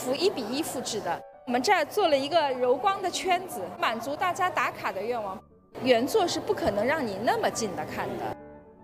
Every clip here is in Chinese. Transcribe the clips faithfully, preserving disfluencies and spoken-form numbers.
幅一比一复制的。我们这儿做了一个柔光的圈子，满足大家打卡的愿望。原作是不可能让你那么近的看的。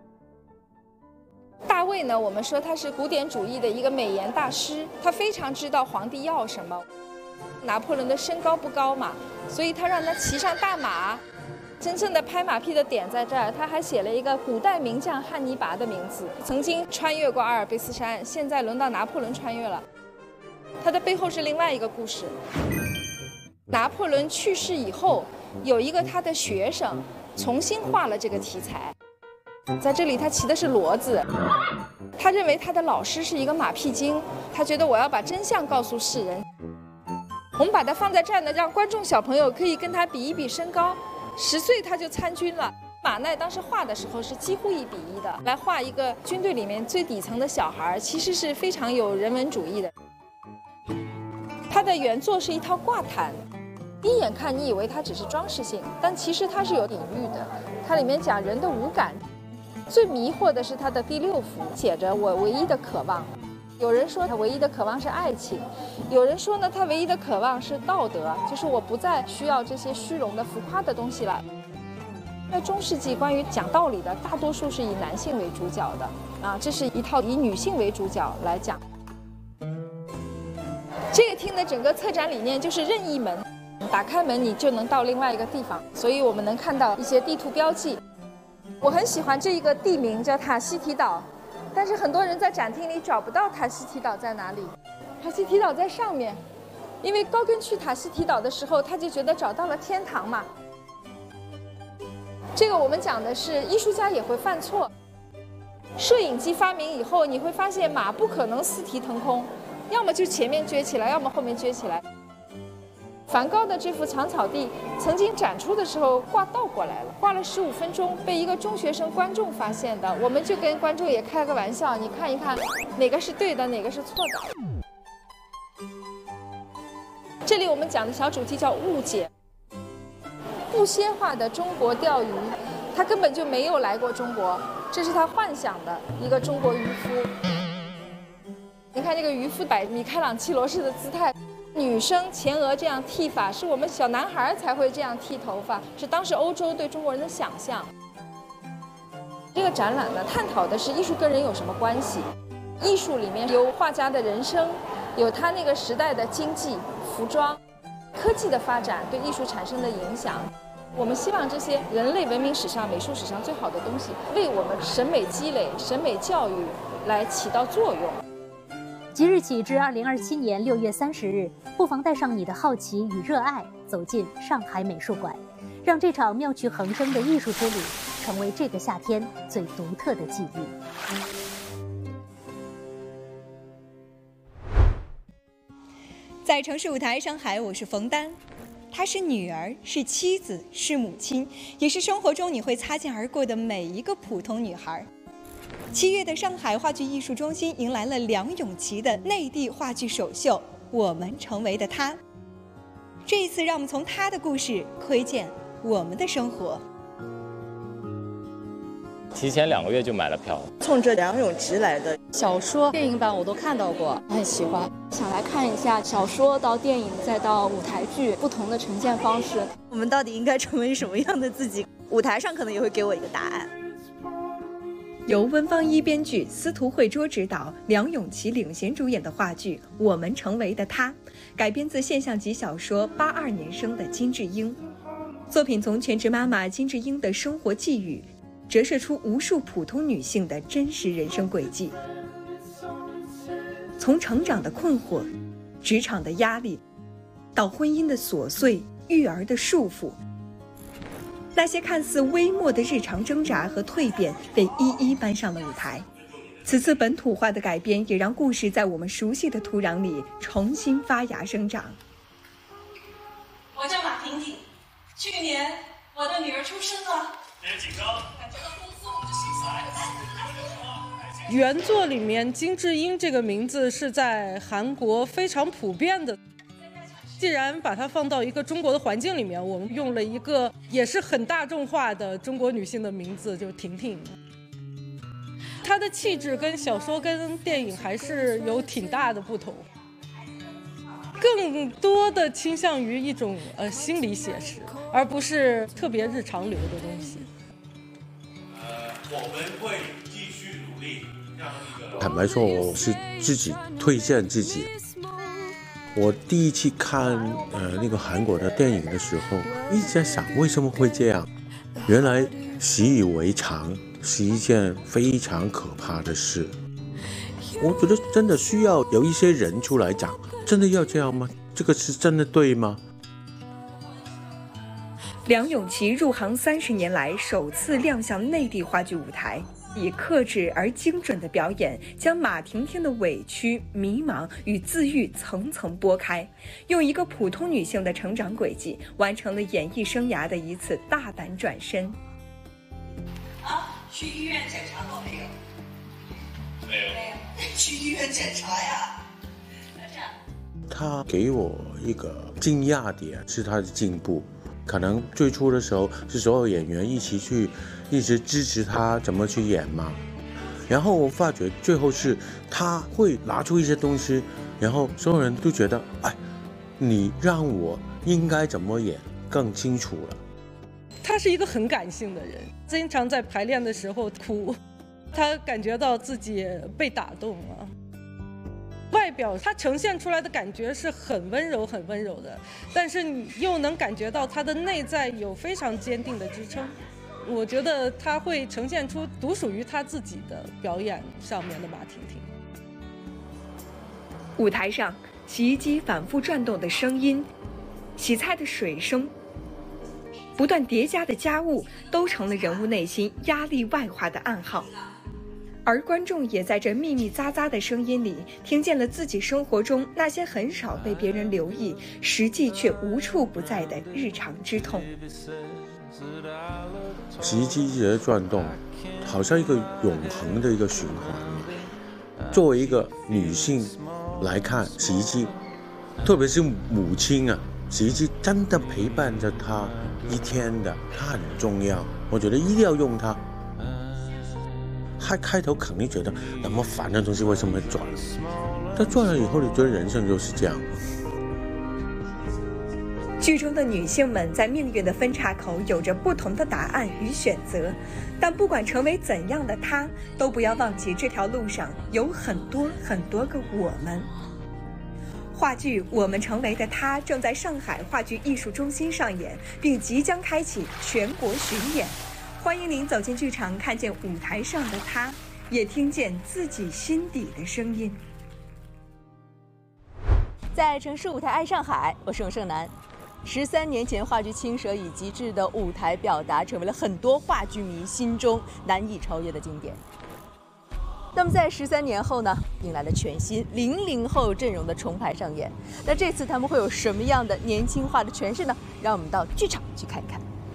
大卫呢，我们说他是古典主义的一个美颜大师，他非常知道皇帝要什么。拿破仑的身高不高嘛，所以他让他骑上大马。真正的拍马屁的点在这儿，他还写了一个古代名将汉尼拔的名字，曾经穿越过阿尔卑斯山，现在轮到拿破仑穿越了。他的背后是另外一个故事。拿破仑去世以后，有一个他的学生重新画了这个题材，在这里他骑的是骡子。他认为他的老师是一个马屁精，他觉得我要把真相告诉世人。我们把它放在这儿呢，让观众小朋友可以跟他比一比身高。十岁他就参军了。马奈当时画的时候是几乎一比一的，来画一个军队里面最底层的小孩，其实是非常有人文主义的。他的原作是一套挂毯，一眼看你以为它只是装饰性，但其实它是有隐喻的。它里面讲人的五感，最迷惑的是它的第六幅，写着我唯一的渴望。有人说他唯一的渴望是爱情，有人说呢，他唯一的渴望是道德，就是我不再需要这些虚荣的浮夸的东西了。在中世纪，关于讲道理的，大多数是以男性为主角的啊，这是一套以女性为主角来讲。这个厅的整个策展理念就是任意门，打开门你就能到另外一个地方，所以我们能看到一些地图标记。我很喜欢这一个地名叫塔希提岛。但是很多人在展厅里找不到塔希提岛在哪里，塔希提岛在上面，因为高更去塔希提岛的时候，他就觉得找到了天堂嘛。这个我们讲的是艺术家也会犯错。摄影机发明以后，你会发现马不可能四蹄腾空，要么就前面撅起来，要么后面撅起来。梵高的这幅长草地曾经展出的时候挂倒过来了，挂了十五分钟，被一个中学生观众发现的。我们就跟观众也开个玩笑，你看一看哪个是对的，哪个是错的。这里我们讲的小主题叫误解。不蝎化的中国钓鱼，他根本就没有来过中国，这是他幻想的一个中国渔夫。你看这个渔夫摆米开朗基罗式的姿态。女生前额这样剃法，是我们小男孩才会这样剃头发，是当时欧洲对中国人的想象。这个展览呢，探讨的是艺术跟人有什么关系。艺术里面有画家的人生，有他那个时代的经济、服装、科技的发展对艺术产生的影响。我们希望这些人类文明史上、美术史上最好的东西，为我们审美积累、审美教育来起到作用。 即日起至二零二七年六月三十日，不妨带上你的好奇与热爱，走进上海美术馆，让这场妙趣横生的艺术之旅成为这个夏天最独特的记忆。 在城市舞台上海，我是冯丹，她是女儿，是妻子，是母亲，也是生活中你会擦肩而过的每一个普通女孩。七月的上海话剧艺术中心迎来了梁咏琪的内地话剧首秀《我们成为的她》。这一次，让我们从她的故事窥见我们的生活。 提前两个月就买了票， 冲着梁咏琪来的。 小说、电影版我都看到过，很喜欢，想来看一下小说到电影再到舞台剧不同的呈现方式。 我们到底应该成为什么样的自己？舞台上可能也会给我一个答案。 由温芳一编剧，司徒慧卓执导，梁咏琪领衔主演的话剧《我们成为的她》，改编自现象级小说八二年生的金智英。作品从全职妈妈金智英的生活际遇，折射出无数普通女性的真实人生轨迹。从成长的困惑、职场的压力，到婚姻的琐碎、育儿的束缚。那些看似微末的日常挣扎和蜕变被一一搬上了舞台。此次本土化的改编也让故事在我们熟悉的土壤里重新发芽生长。 我叫马婷婷，去年我的女儿出生了。 别紧张， 感觉到丰富我的身材。 原作里面金智英这个名字是在韩国非常普遍的。既然把它放到一个中国的环境里面，我们用了一个也是很大众化的中国女性的名字，就是婷婷。她的气质跟小说跟电影还是有挺大的不同。 更多的倾向于一种呃心理写实，而不是特别日常流的东西。 呃，我们会继续努力，让这个。 坦白说，我是自己推荐自己。我第一次看呃那个韩国的电影的时候，一直在想为什么会这样。原来习以为常是一件非常可怕的事。我觉得真的需要有一些人出来讲，真的要这样吗？这个是真的对吗？ 梁咏琪入行三十年来首次亮相内地话剧舞台，以克制而精准的表演，将马婷婷的委屈、迷茫与自愈层层剥开，用一个普通女性的成长轨迹，完成了演艺生涯的一次大胆转身。 啊，去医院检查过没有？ 没有。 没有。去医院检查呀。 他给我一个惊讶点是他的进步，可能最初的时候是所有演员一起去一直支持他怎么去演嘛，然后我发觉最后是他会拿出一些东西，然后所有人都觉得哎，你让我应该怎么演更清楚了。 他是一个很感性的人，经常在排练的时候哭，他感觉到自己被打动了。外表他呈现出来的感觉是很温柔很温柔的，但是你又能感觉到他的内在有非常坚定的支撑。我觉得他会呈现出独属于他自己的表演上面的马婷婷。 舞台上，洗衣机反复转动的声音，洗菜的水声，不断叠加的家务，都成了人物内心压力外化的暗号。而观众也在这密密匝匝的声音里，听见了自己生活中那些很少被别人留意，实际却无处不在的日常之痛。 洗衣机一直在转动，好像一个永恒的一个循环。作为一个女性来看，洗衣机，特别是母亲啊，洗衣机真的陪伴着她一天的，它很重要，我觉得一定要用它。他开头肯定觉得那么烦的东西为什么会转，但转了以后，你觉得人生就是这样。 剧中的女性们在命运的分岔口有着不同的答案与选择，但不管成为怎样的她，都不要忘记这条路上有很多很多个我们。话剧《我们成为的她》正在上海话剧艺术中心上演，并即将开启全国巡演。欢迎您走进剧场，看见舞台上的她，也听见自己心底的声音。 在城市舞台爱上海，我是永胜男。十三年前，话剧《青蛇》以极致的舞台表达，成为了很多话剧迷心中难以超越的经典。那么在十三年后呢，迎来了全新零零后阵容的重排上演。那这次他们会有什么样的年轻化的诠释呢？让我们到剧场去看一看。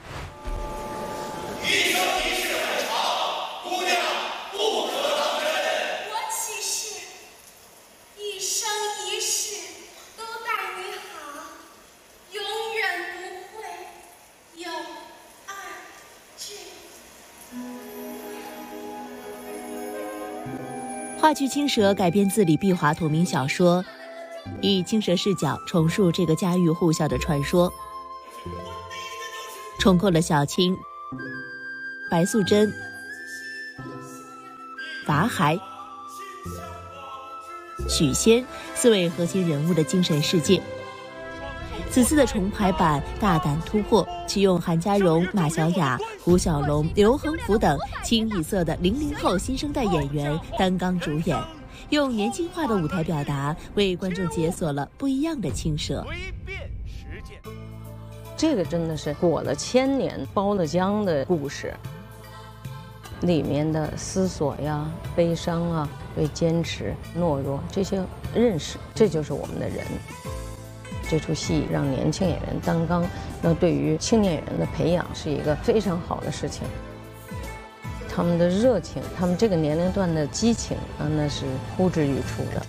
一生一世很长，姑娘不可当真。 我起誓，一生一世都待你好，永远不会有二句。 话剧《青蛇》改编自李碧华同名小说，以青蛇视角重述这个家喻户晓的传说，重构了小青、白素贞、法海、许仙四位核心人物的精神世界。此次的重排版大胆突破，启用韩家荣、马小雅、胡小龙、刘恒福等清一色的零零后新生代演员担纲主演，用年轻化的舞台表达，为观众解锁了不一样的青蛇。 这个真的是裹了千年包了浆的故事，里面的思索呀、悲伤啊、对坚持、懦弱这些认识，这就是我们的人。这出戏让年轻演员担纲，那对于青年演员的培养是一个非常好的事情。他们的热情，他们这个年龄段的激情啊，那是呼之欲出的。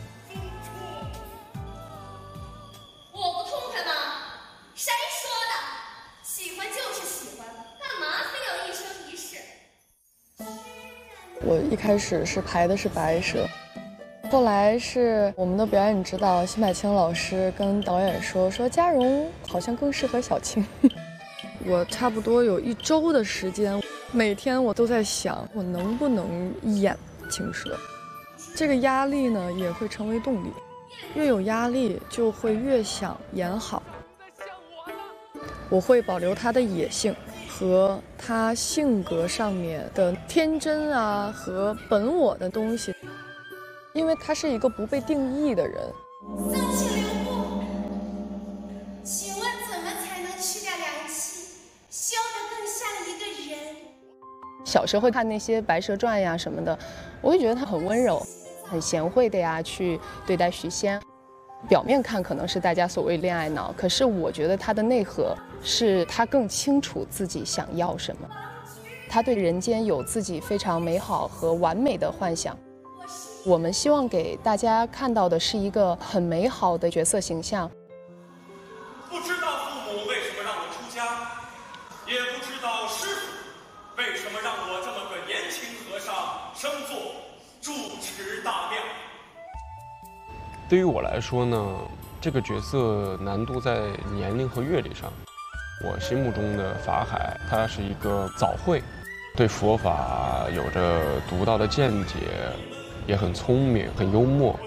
我不痛快吗？谁说的？喜欢就是喜欢，干嘛非要一生一世？ 我一开始是排的是白蛇， 后来是我们的表演指导辛柏青老师跟导演说，说嘉荣好像更适合小青。我差不多有一周的时间，每天我都在想，我能不能演青蛇。这个压力呢，也会成为动力。越有压力，就会越想演好。我会保留他的野性和他性格上面的天真啊和本我的东西，因为他是一个不被定义的人。 丧气流过，请问怎么才能去掉凉气，修得更像一个人？ 小时候看那些《白蛇传》呀什么的，我会觉得他很温柔。很贤惠的呀，去对待许仙，表面看可能是大家所谓恋爱脑，可是我觉得他的内核是他更清楚自己想要什么，他对人间有自己非常美好和完美的幻想。我们希望给大家看到的是一个很美好的角色形象。 不知道父母为什么让我出家，也不知道师父为什么让我这么个年轻和尚生做住持大庙。 对于我来说呢，这个角色难度在年龄和阅历上。我心目中的法海，他是一个早慧，对佛法有着独到的见解，也很聪明，很幽默。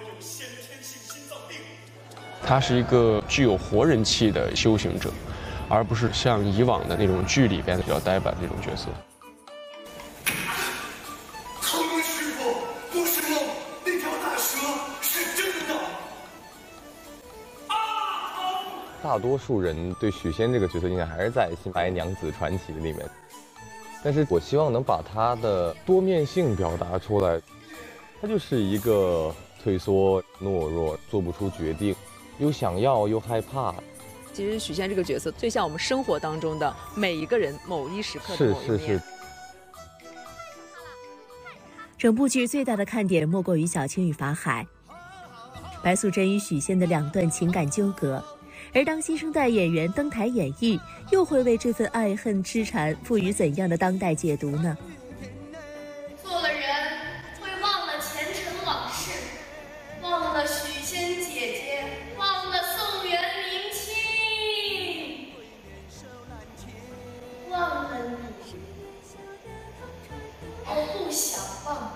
他是一个具有活人气的修行者，而不是像以往的那种剧里边比较呆板的那种角色。 大多数人对许仙这个角色印象还是在《新白娘子传奇》里面，但是我希望能把他的多面性表达出来。他就是一个退缩、懦弱、做不出决定，又想要又害怕。 其实许仙这个角色最像我们生活当中的每一个人某一时刻的某一面。是是是。 整部剧最大的看点莫过于小青与法海，白素贞与许仙的两段情感纠葛。而当新生代演员登台演绎，又会为这份爱恨痴缠赋予怎样的当代解读呢？ 做了人会忘了前尘往事，忘了许仙姐姐，忘了宋元明清，忘了你，而不想忘。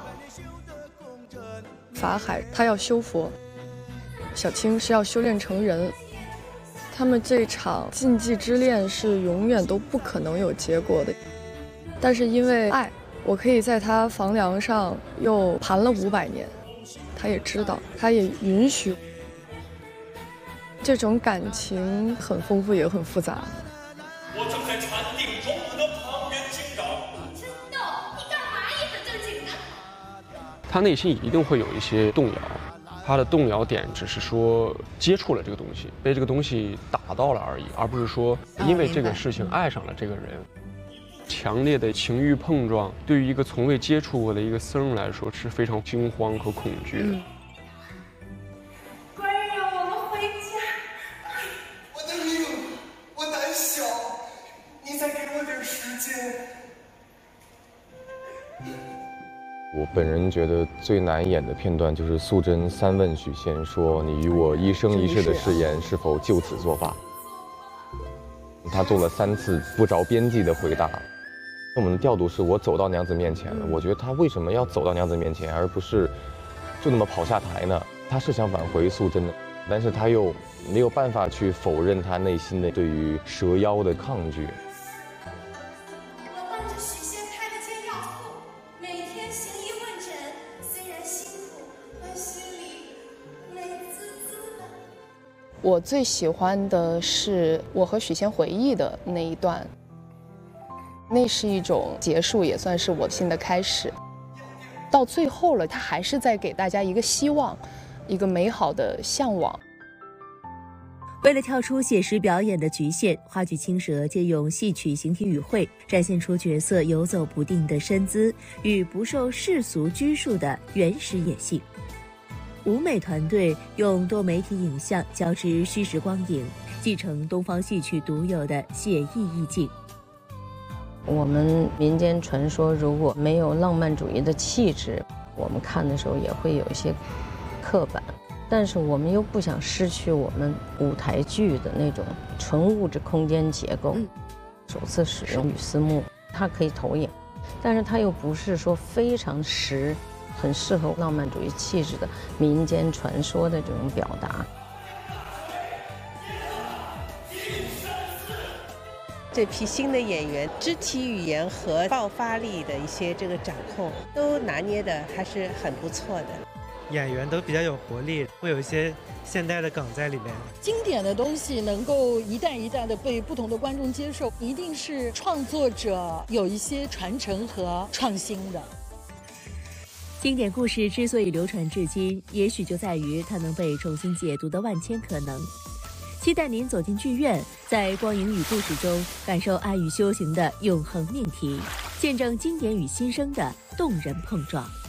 法海他要修佛，小青是要修炼成人。他们这场禁忌之恋是永远都不可能有结果的，但是因为爱，我可以在他房梁上又盘了五百年，他也知道，他也允许。这种感情很丰富也很复杂。 我正在禅定中的旁人惊扰。 真的，你干嘛一本正经的？ 他内心一定会有一些动摇。他的动摇点只是说接触了这个东西，被这个东西打到了而已，而不是说因为这个事情爱上了这个人。强烈的情欲碰撞，对于一个从未接触过的一个僧来说是非常惊慌和恐惧的。 官人让我们回家。 我的命，我胆小，你再给我点时间。 我本人觉得最难演的片段就是素贞三问许仙说：“你与我一生一世的誓言是否就此作罢？”他做了三次不着边际的回答。我们的调度是我走到娘子面前了，我觉得他为什么要走到娘子面前，而不是就那么跑下台呢？他是想挽回素贞的，但是他又没有办法去否认他内心的对于蛇妖的抗拒。 我最喜欢的是我和许仙回忆的那一段，那是一种结束，也算是我新的开始。到最后了，他还是在给大家一个希望，一个美好的向往。 为了跳出写实表演的局限，话剧《青蛇》借用戏曲形体语汇，展现出角色游走不定的身姿与不受世俗拘束的原始野性。舞美团队用多媒体影像交织虚实光影，继承东方戏曲独有的写意意境。 我们民间传说，如果没有浪漫主义的气质，我们看的时候也会有一些刻板，但是我们又不想失去我们舞台剧的那种纯物质空间结构。嗯、首次使用雨丝木，它可以投影，但是它又不是说非常实，很适合浪漫主义气质的民间传说的这种表达。 这批新的演员肢体语言和爆发力的一些这个掌控都拿捏的还是很不错的， 演员都比较有活力，会有一些现代的梗在里面。 经典的东西能够一代一代的被不同的观众接受，一定是创作者有一些传承和创新的。 经典故事之所以流传至今，也许就在于它能被重新解读的万千可能。期待您走进剧院，在光影与故事中感受爱与修行的永恒命题，见证经典与新生的动人碰撞。